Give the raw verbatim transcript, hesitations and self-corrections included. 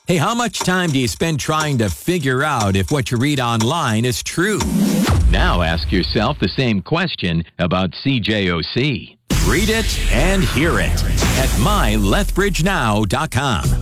Hey, how much time do you spend trying to figure out if what you read online is true? Now ask yourself the same question about C J O C. Read it and hear it at my lethbridge now dot com.